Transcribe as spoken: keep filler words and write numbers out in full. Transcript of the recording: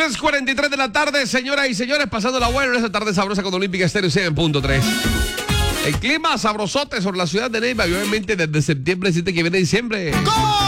tres cuarenta y tres de la tarde, señoras y señores, pasando la buena en esta tarde sabrosa con Olímpica Estéreo cien punto tres. El clima sabrosote sobre la ciudad de Neiva y obviamente desde septiembre siete que viene diciembre. ¡Gol!